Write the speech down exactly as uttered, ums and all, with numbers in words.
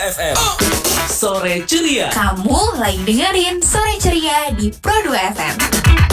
F M. Sore Ceria. Kamu lagi dengerin Sore Ceria di Pro dua F M.